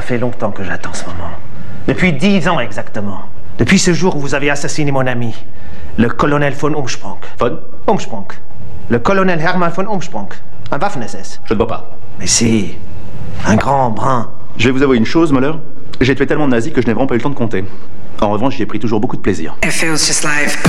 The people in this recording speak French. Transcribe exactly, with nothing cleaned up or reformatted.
fait longtemps que j'attends ce moment. Depuis dix ans exactement. Depuis ce jour où vous avez assassiné mon ami, le colonel von Umsprung. Von Umsprung. Le colonel Hermann von Umsprung. Un Waffen-S S. Je ne vois pas. Mais si. Un grand brun. Je vais vous avouer une chose, Muller. J'ai tué tellement de nazis que je n'ai vraiment pas eu le temps de compter. En revanche, j'y ai pris toujours beaucoup de plaisir. It feels just like